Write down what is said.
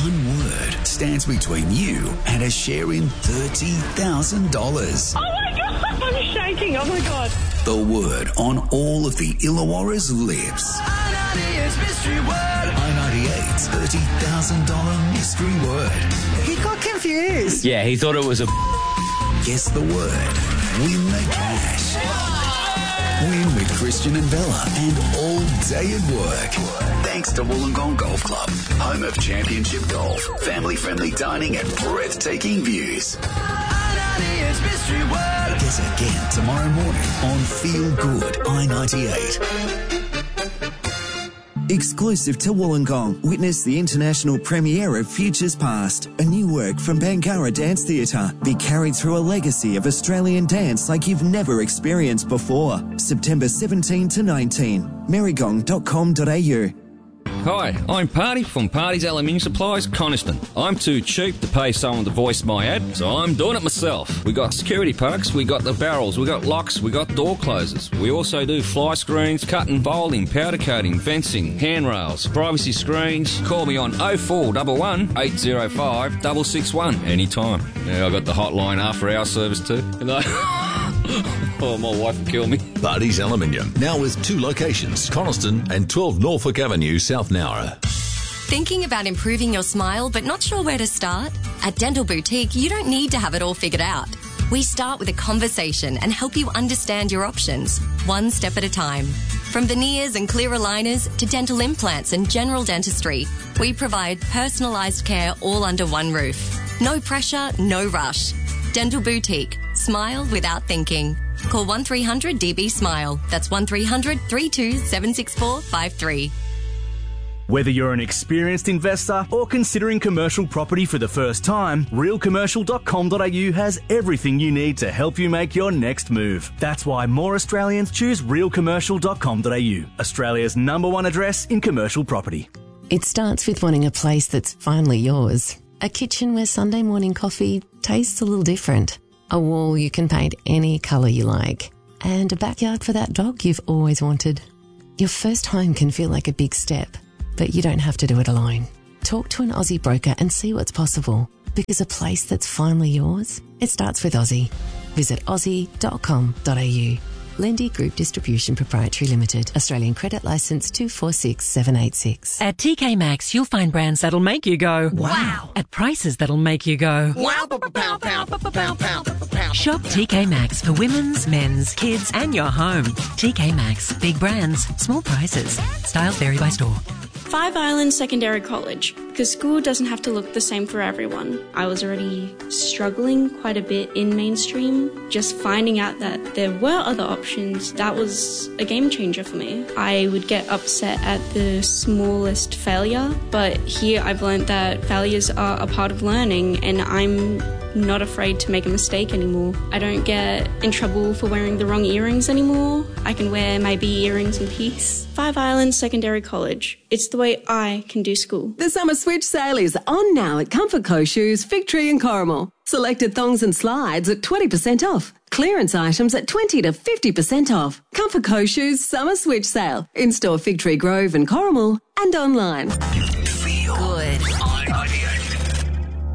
one word stands between you and a share in $30,000. Oh my God, I'm shaking. Oh my God. The word on all of the Illawarra's lips. I-98's mystery word. I-98's $30,000 mystery word. He got confused. Yeah, he thought it was a... Guess the word. Win the cash. Win with Christian and Bella and all day at work. Thanks to Wollongong Golf Club, home of championship golf, family-friendly dining and breathtaking views. I-98's mystery word. Guess again tomorrow morning on Feel Good I-98. Exclusive to Wollongong, witness the international premiere of Futures Past, a new work from Bangarra Dance Theatre. Be carried through a legacy of Australian dance like you've never experienced before. September 17 to 19. merigong.com.au. Hi, I'm Party from Party's Aluminium Supplies, Coniston. I'm too cheap to pay someone to voice my ad, so I'm doing it myself. We got security products, we got the barrels, we got locks, we got door closers. We also do fly screens, cut and folding, powder coating, fencing, handrails, privacy screens. Call me on 0411 805 661 anytime. Yeah, I got the hotline after our service too. Oh, my wife will kill me. Party's Aluminium, now with 2 locations, Coniston and 12 Norfolk Avenue, South Nowra. Thinking about improving your smile but not sure where to start? At Dental Boutique, you don't need to have it all figured out. We start with a conversation and help you understand your options, one step at a time. From veneers and clear aligners to dental implants and general dentistry, we provide personalised care all under one roof. No pressure, no rush. Dental Boutique. Smile without thinking. Call 1300 DB Smile. That's 1300 32 76453. Whether you're an experienced investor or considering commercial property for the first time, realcommercial.com.au has everything you need to help you make your next move. That's why more Australians choose realcommercial.com.au, Australia's #1 address in commercial property. It starts with wanting a place that's finally yours. A kitchen where Sunday morning coffee tastes a little different. A wall you can paint any colour you like. And a backyard for that dog you've always wanted. Your first home can feel like a big step, but you don't have to do it alone. Talk to an Aussie broker and see what's possible. Because a place that's finally yours, it starts with Aussie. Visit aussie.com.au. Lendy Group Distribution Proprietary Limited. Australian Credit Licence 246786. At TK Maxx, you'll find brands that'll make you go, wow. At prices that'll make you go, Wow. Shop TK Maxx for women's, men's, kids and your home. TK Maxx. Big brands, small prices. Styles vary by store. Five Islands Secondary College, because school doesn't have to look the same for everyone. I was already struggling quite a bit in mainstream. Just finding out that there were other options, that was a game changer for me. I would get upset at the smallest failure, but here I've learned that failures are a part of learning and I'm not afraid to make a mistake anymore. I don't get in trouble for wearing the wrong earrings anymore. I can wear my B earrings in peace. Five Islands Secondary College. It's the way I can do school. The summer switch sale is on now at Comfort Co Shoes, Fig Tree and Corrimal. Selected thongs and slides at 20% off. Clearance items at 20 to 50% off. Comfort Co Shoes Summer Switch Sale. In-store Fig Tree Grove and Corrimal and online.